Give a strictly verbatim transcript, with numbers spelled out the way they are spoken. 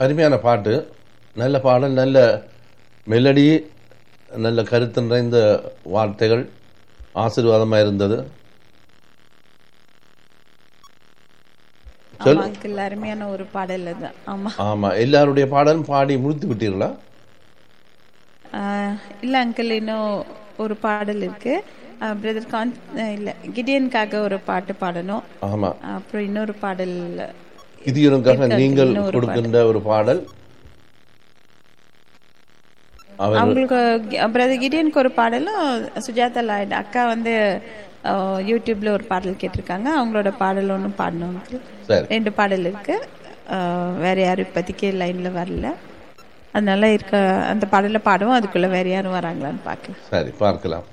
அருமையான பாட்டு, நல்ல பாடல், நல்ல மெலடி, நல்ல கருத்து நிறைந்த வார்த்தைகள், ஆசீர்வாதமாக இருந்தது. ஆமா அங்கிள், அருமையான ஒரு பாடல் அது. ஆமா ஆமா, எல்லாருடைய பாடலும் பாடி முடித்து விட்டீர்களா? ஆஹ், இல்ல அங்கிள், இன்னும் ஒரு பாடல் இருக்கு. பிரதர் கான் இல்ல கிடியனுக்காக ஒரு பாட்டு பாடணும். ஆமா, அப்புறம் இன்னொரு பாடல் கிதியோனுக்காக இருக்கு uncle, நீங்கள் இன்னொரு கொடுக்கின்ற ஒரு பாடல். அவர் அவங்களுக்கு பிரதர் கிடியனுக்கு ஒரு பாடலும், சுஜாதா லாய்டு அக்கா வந்து அஹ், யூடியூப்ல ஒரு பாடல் கேட்டிருக்காங்க. அவங்களோட பாடல் ஒன்றும் பாடணும் uncle. சரி, ரெண்டு பாடல் இருக்கு. அஹ், வேற யாரும் இப்போதைக்கு லைன்ல வரல. அதனால இருக்க அந்த பாடலை பாடுவோம். அதுக்குள்ள வேற யாரும் வராங்களான்னு பார்க்கலாம். சரி, பார்க்கலாம்.